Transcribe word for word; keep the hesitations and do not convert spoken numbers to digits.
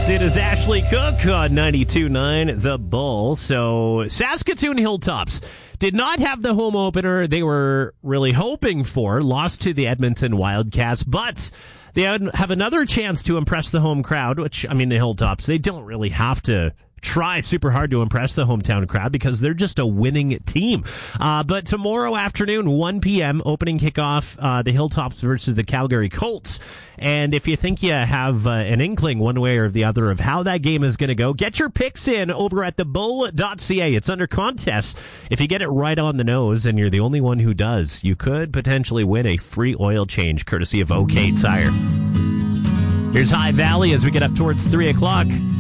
This it is Ashley Cook on ninety-two point nine The Bull. So Saskatoon Hilltops did not have the home opener they were really hoping for, lost to the Edmonton Wildcats, but they have another chance to impress the home crowd, which, I mean, the Hilltops, they don't really have to try super hard to impress the hometown crowd because they're just a winning team. Uh, but tomorrow afternoon, one p.m., opening kickoff, uh, the Hilltops versus the Calgary Colts. And if you think you have uh, an inkling one way or the other of how that game is going to go, get your picks in over at the bull dot c a. It's under contest. If you get it right on the nose and you're the only one who does, you could potentially win a free oil change courtesy of OK Tire. Here's High Valley as we get up towards three o'clock.